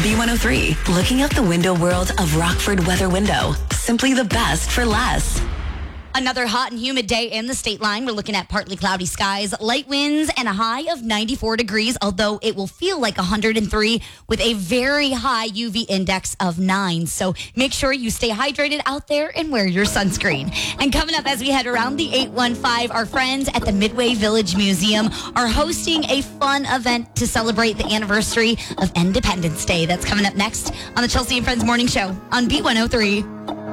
B103, looking out the window world of Rockford Weather Window. Simply the best for less. Another hot and humid day in the state line. We're looking at partly cloudy skies, light winds, and a high of 94 degrees, although it will feel like 103 with a very high UV index of 9. So make sure you stay hydrated out there and wear your sunscreen. And coming up as we head around the 815, our friends at the Midway Village Museum are hosting a fun event to celebrate the anniversary of Independence Day. That's coming up next on the Chelsea and Friends Morning Show on B103.